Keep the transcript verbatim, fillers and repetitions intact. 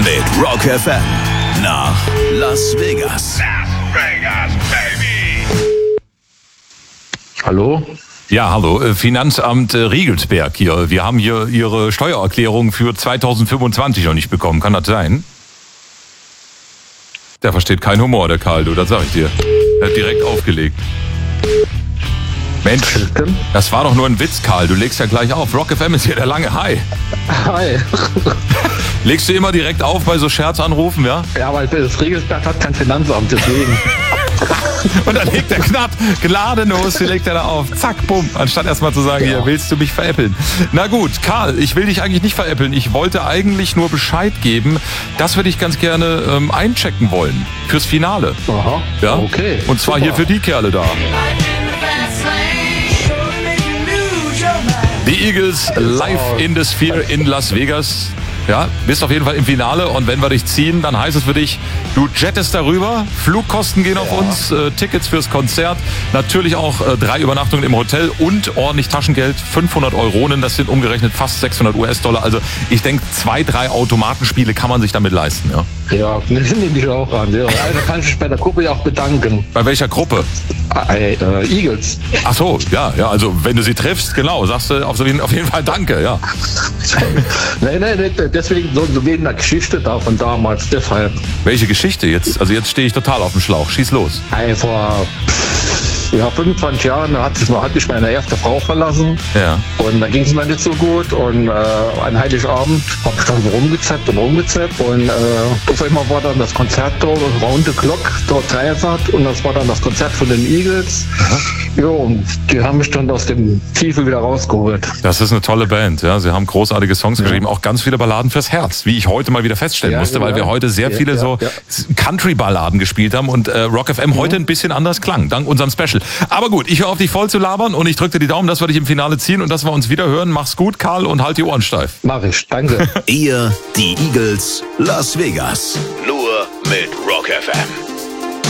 mit Rock F M nach Las Vegas. Las Vegas, baby! Hallo? Ja, hallo, Finanzamt Riegelsberg hier. Wir haben hier Ihre Steuererklärung für zweitausendfünfundzwanzig noch nicht bekommen. Kann das sein? Der versteht keinen Humor, der Karl, du, das sag ich dir. Er hat direkt aufgelegt. Mensch, das war doch nur ein Witz, Karl. Du legst ja gleich auf. Rock F M ist hier der lange. Hi. Hi. Legst du immer direkt auf bei so Scherzanrufen, ja? Ja, weil das Riegelsberg hat kein Finanzamt, deswegen. Und dann legt er knapp, gnadenlos, legt er da auf. Zack, bumm. Anstatt erstmal zu sagen, ja. Hier, willst du mich veräppeln? Na gut, Karl, ich will dich eigentlich nicht veräppeln. Ich wollte eigentlich nur Bescheid geben, dass wir dich ganz gerne ähm, einchecken wollen. Fürs Finale. Aha, ja? Okay. Und zwar super. Hier für die Kerle da. Die Eagles live in the Sphere in Las Vegas. Ja, bist auf jeden Fall im Finale und wenn wir dich ziehen, dann heißt es für dich, du jettest darüber, Flugkosten gehen auf ja. uns, äh, Tickets fürs Konzert, natürlich auch äh, drei Übernachtungen im Hotel und ordentlich Taschengeld, fünfhundert Euronen, das sind umgerechnet fast sechshundert US-Dollar. Also ich denke, zwei, drei Automatenspiele kann man sich damit leisten. Ja, ja das nehme ich auch an. Ja. Also kann ich mich bei der Gruppe auch bedanken. Bei welcher Gruppe? Äh, äh, Eagles. Ach so, ja, ja, also wenn du sie triffst, genau, sagst du auf jeden, auf jeden Fall Danke, ja. Nein, nein, nein, deswegen so, so wegen der Geschichte da von damals, deshalb. Welche Geschichte jetzt? Also jetzt stehe ich total auf dem Schlauch, schieß los. Hey, vor ja, fünfundzwanzig Jahren hat, hat mich meine erste Frau verlassen. Ja. Und da ging es mir nicht so gut. Und äh, an Heiligabend habe ich dann so rumgezappt und rumgezappt. Und äh, auf einmal war dann das Konzert dort, Round the Clock, dort Dreiersat. Und das war dann das Konzert von den Eagles. Ja, und die haben mich dann aus dem Tiefe wieder rausgeholt. Das ist eine tolle Band, ja. Sie haben großartige Songs ja. geschrieben, auch ganz viele Balladen fürs Herz, wie ich heute mal wieder feststellen ja, musste, ja, weil wir heute sehr ja, viele ja, so ja. Country-Balladen gespielt haben und äh, Rock F M mhm. heute ein bisschen anders klang, dank unserem Special. Aber gut, ich höre auf dich voll zu labern und ich drücke dir die Daumen, dass wir dich im Finale ziehen und dass wir uns wieder hören. Mach's gut, Karl, und halt die Ohren steif. Mach ich, danke. Ihr, die Eagles, Las Vegas. Nur mit Rock F M.